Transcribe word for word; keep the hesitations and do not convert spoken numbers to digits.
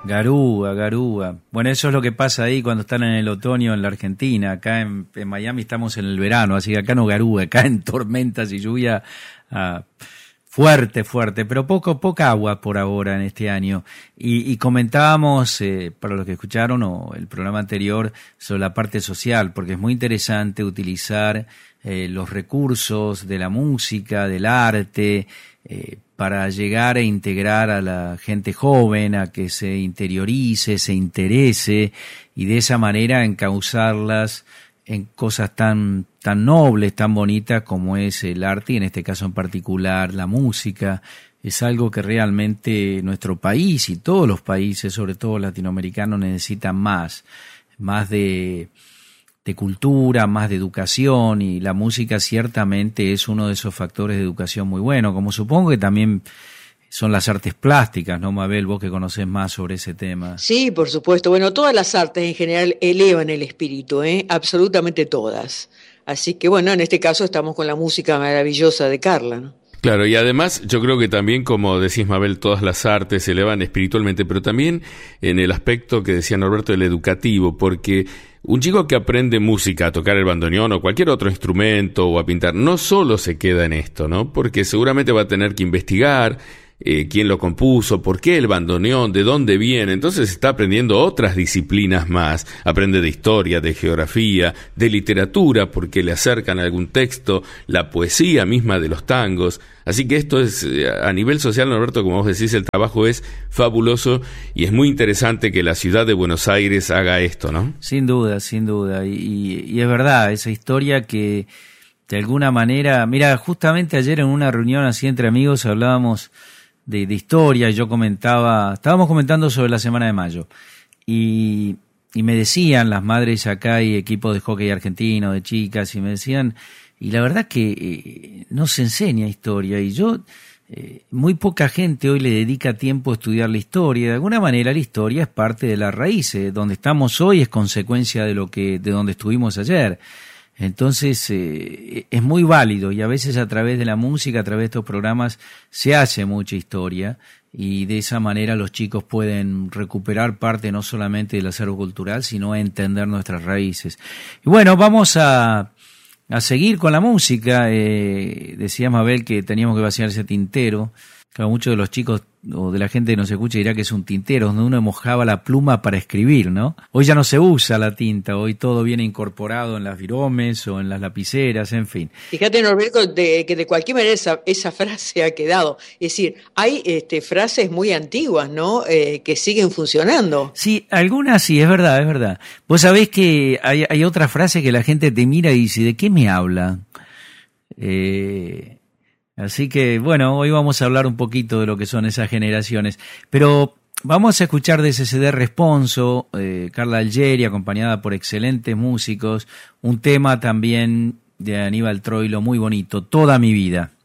Garúa, Garúa. Bueno, eso es lo que pasa ahí cuando están en el otoño en la Argentina. Acá en, en Miami estamos en el verano, así que acá no garúa, acá en tormentas y lluvia ah, fuerte, fuerte, pero poco, poca agua por ahora en este año. Y, y comentábamos, eh, para los que escucharon o el programa anterior, sobre la parte social, porque es muy interesante utilizar eh, los recursos de la música, del arte, eh, para llegar a integrar a la gente joven, a que se interiorice, se interese y de esa manera encauzarlas en cosas tan, tan nobles, tan bonitas como es el arte y en este caso en particular la música. Es algo que realmente nuestro país y todos los países, sobre todo latinoamericanos, necesitan más, más de... de cultura, más de educación, y la música ciertamente es uno de esos factores de educación muy bueno, como supongo que también son las artes plásticas, ¿no, Mabel? Vos que conocés más sobre ese tema. Sí, por supuesto. Bueno, todas las artes en general elevan el espíritu, ¿eh? Absolutamente todas. Así que bueno, en este caso estamos con la música maravillosa de Carla, ¿no? Claro, y además yo creo que también, como decís, Mabel, todas las artes se elevan espiritualmente, pero también en el aspecto que decía Norberto, el educativo, porque un chico que aprende música, a tocar el bandoneón o cualquier otro instrumento o a pintar, no solo se queda en esto, ¿no? Porque seguramente va a tener que investigar eh, quién lo compuso, por qué el bandoneón, de dónde viene. Entonces está aprendiendo otras disciplinas más. Aprende de historia, de geografía, de literatura, porque le acercan algún texto, la poesía misma de los tangos. Así que esto es, a nivel social, Norberto, como vos decís, el trabajo es fabuloso y es muy interesante que la ciudad de Buenos Aires haga esto, ¿no? Sin duda, sin duda. Y, y, y es verdad, esa historia que de alguna manera... Mira, justamente ayer en una reunión así entre amigos hablábamos de, de historia, y yo comentaba... Estábamos comentando sobre la Semana de Mayo. Y, y me decían las madres acá, hay equipos de hockey argentino, de chicas, y me decían... Y la verdad que eh, no se enseña historia, y yo, eh, muy poca gente hoy le dedica tiempo a estudiar la historia. De alguna manera la historia es parte de las raíces, donde estamos hoy es consecuencia de lo que, de donde estuvimos ayer. Entonces eh, es muy válido, y a veces a través de la música, a través de estos programas, se hace mucha historia, y de esa manera los chicos pueden recuperar parte no solamente del acervo cultural, sino a entender nuestras raíces. Y bueno, vamos a... A seguir con la música. Eh, decía Mabel que teníamos que vaciar ese tintero. Claro, muchos de los chicos o de la gente que nos escucha dirá que es un tintero, donde uno mojaba la pluma para escribir, ¿no? Hoy ya no se usa la tinta, hoy todo viene incorporado en las viromes o en las lapiceras, en fin. Fíjate, Norberto, de, que de cualquier manera esa, esa frase ha quedado. Es decir, hay este, frases muy antiguas, ¿no? Eh, que siguen funcionando. Sí, algunas sí, es verdad, es verdad. Vos sabés que hay, hay otra frase que la gente te mira y dice, ¿de qué me habla? Eh... Así que, bueno, hoy vamos a hablar un poquito de lo que son esas generaciones. Pero vamos a escuchar de ese C D Responso, eh, Carla Algeri, acompañada por excelentes músicos, un tema también de Aníbal Troilo muy bonito, Toda mi vida.